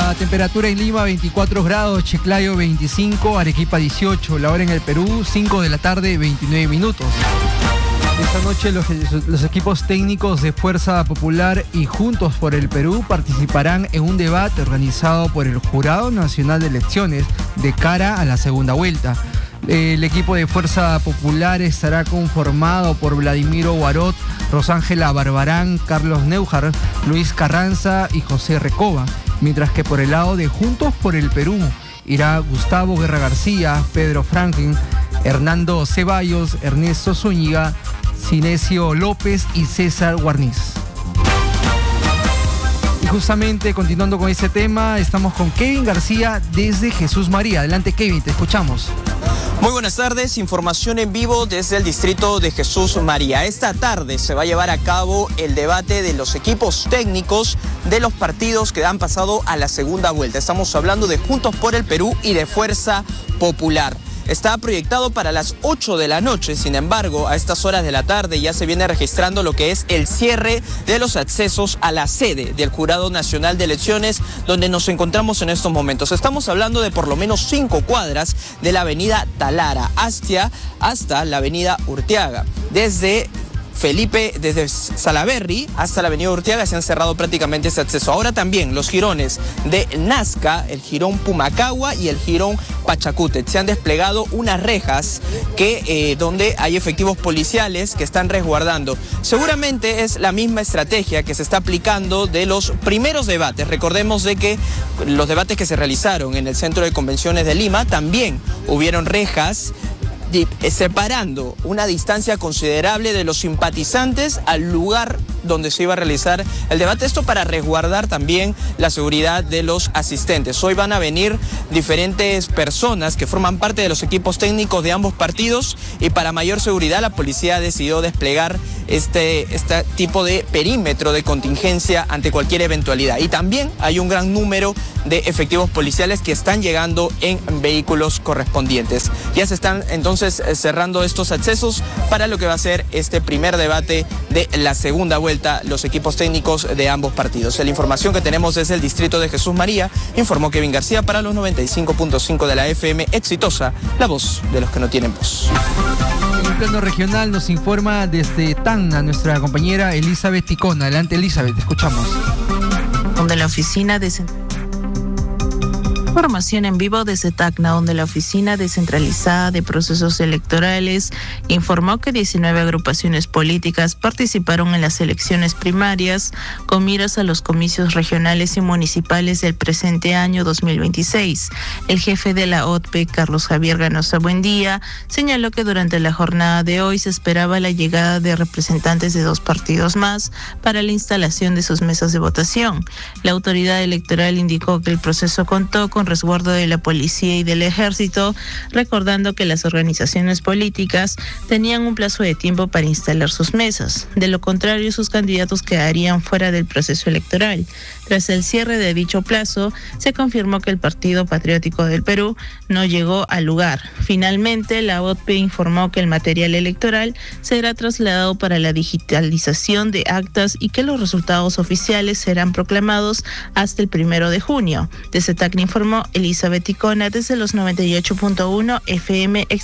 La temperatura en Lima 24 grados, Chiclayo 25, Arequipa 18. La hora en el Perú 5 de la tarde 29 minutos. Esta noche los equipos técnicos de Fuerza Popular y Juntos por el Perú participarán en un debate organizado por el Jurado Nacional de Elecciones de cara a la segunda vuelta. El equipo de Fuerza Popular estará conformado por Vladimiro Guarot, Rosángela Barbarán, Carlos Neujar, Luis Carranza y José Recoba, mientras que por el lado de Juntos por el Perú irá Gustavo Guerra García, Pedro Franklin, Hernando Ceballos, Ernesto Zúñiga, Cinesio López y César Guarniz. Y justamente continuando con ese tema, estamos con Kevin García desde Jesús María. Adelante, Kevin, te escuchamos. Muy buenas tardes, información en vivo desde el distrito de Jesús María. Esta tarde se va a llevar a cabo el debate de los equipos técnicos de los partidos que han pasado a la segunda vuelta. Estamos hablando de Juntos por el Perú y de Fuerza Popular. Está proyectado para las 8 de la noche, sin embargo, a estas horas de la tarde ya se viene registrando lo que es el cierre de los accesos a la sede del Jurado Nacional de Elecciones, donde nos encontramos en estos momentos. Estamos hablando de por lo menos 5 cuadras de la avenida Talara hasta la avenida Urteaga. Desde Salaberry hasta la avenida Urteaga se han cerrado prácticamente ese acceso. Ahora también los jirones de Nazca, el jirón Pumacagua y el jirón Pachacútec. Se han desplegado unas rejas donde hay efectivos policiales que están resguardando. Seguramente es la misma estrategia que se está aplicando de los primeros debates. Recordemos de que los debates que se realizaron en el Centro de Convenciones de Lima también hubieron rejas separando una distancia considerable de los simpatizantes al lugar donde se iba a realizar el debate. Esto para resguardar también la seguridad de los asistentes. Hoy van a venir diferentes personas que forman parte de los equipos técnicos de ambos partidos y para mayor seguridad la policía ha decidido desplegar este tipo de perímetro de contingencia ante cualquier eventualidad. Y también hay un gran número de efectivos policiales que están llegando en vehículos correspondientes. Ya se están entonces cerrando estos accesos para lo que va a ser este primer debate de la segunda vuelta, los equipos técnicos de ambos partidos. La información que tenemos desde el distrito de Jesús María, informó Kevin García para los 95.5 de la FM Exitosa, la voz de los que no tienen voz. En el plano regional nos informa desde Tacna nuestra compañera Elizabeth Ticona. Adelante, Elizabeth, te escuchamos. Donde la oficina de Información en vivo desde Tacna, donde la Oficina Descentralizada de Procesos Electorales informó que 19 agrupaciones políticas participaron en las elecciones primarias con miras a los comicios regionales y municipales del presente año 2026. El jefe de la OTPE, Carlos Javier Ganosa Buendía, señaló que durante la jornada de hoy se esperaba la llegada de representantes de 2 partidos más para la instalación de sus mesas de votación. La autoridad electoral indicó que el proceso contó con resguardo de la policía y del ejército, recordando que las organizaciones políticas tenían un plazo de tiempo para instalar sus mesas. De lo contrario, sus candidatos quedarían fuera del proceso electoral. Tras el cierre de dicho plazo, se confirmó que el Partido Patriótico del Perú no llegó al lugar. Finalmente, la OTPE informó que el material electoral será trasladado para la digitalización de actas y que los resultados oficiales serán proclamados hasta el 1 de junio. Desde Tacna informó Elizabeth Ticona desde los 98.1 FM